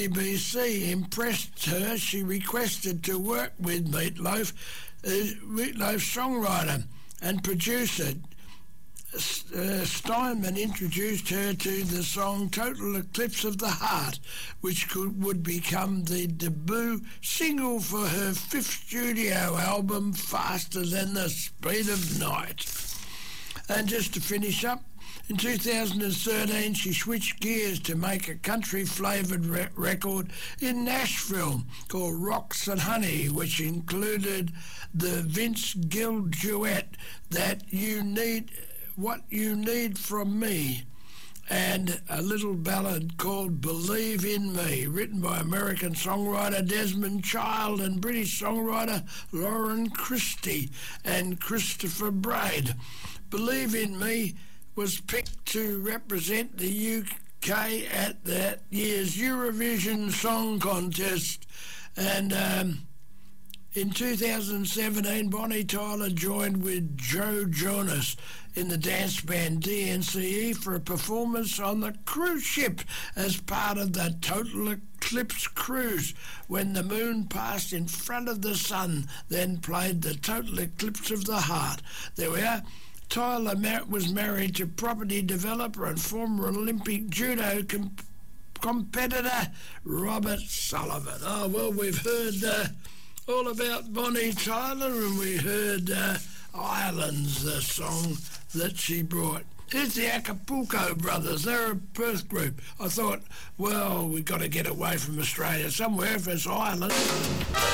BBC impressed her. She requested to work with Meatloaf, Meatloaf's songwriter and producer. Steinman introduced her to the song Total Eclipse of the Heart, which would become the debut single for her fifth studio album, Faster Than the Speed of Night. And just to finish up, in 2013 she switched gears to make a country-flavoured record in Nashville called Rocks and Honey, which included the Vince Gill duet What You Need From Me, and a little ballad called Believe in Me, written by American songwriter Desmond Child and British songwriter Lauren Christie and Christopher Braid. Believe in Me was picked to represent the UK at that year's Eurovision Song Contest, and in 2017, Bonnie Tyler joined with Joe Jonas in the dance band DNCE for a performance on the cruise ship as part of the Total Eclipse cruise, when the moon passed in front of the sun, then played the Total Eclipse of the Heart. There we are. Tyler was married to property developer and former Olympic judo competitor Robert Sullivan. Oh, well, we've heard all about Bonnie Tyler, and we heard Islands, the song that she brought. Here's the Acapulco Brothers. They're a Perth group. I thought, well, we've got to get away from Australia somewhere if it's Ireland.